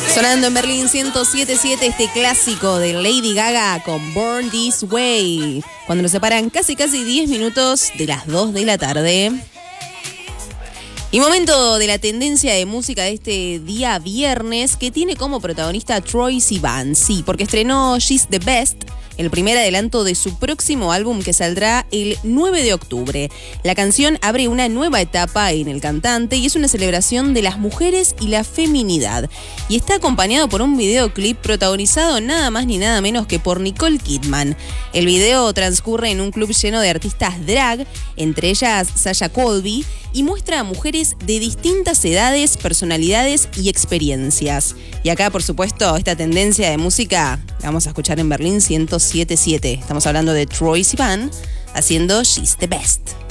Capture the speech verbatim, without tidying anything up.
Sonando en Berlín ciento siete punto siete este clásico de Lady Gaga con Born This Way. Cuando nos separan casi casi diez minutos de las dos de la tarde. Y momento de la tendencia de música de este día viernes, que tiene como protagonista Troye Sivan. Sí, porque estrenó She's the Best, el primer adelanto de su próximo álbum que saldrá el nueve de octubre. La canción abre una nueva etapa en el cantante y es una celebración de las mujeres y la feminidad. Y está acompañado por un videoclip protagonizado nada más ni nada menos que por Nicole Kidman. El video transcurre en un club lleno de artistas drag, entre ellas Sasha Colby, y muestra a mujeres de distintas edades, personalidades y experiencias. Y acá, por supuesto, esta tendencia de música la vamos a escuchar en Berlín ciento siete punto siete. Estamos hablando de Troye Sivan haciendo She's the Best.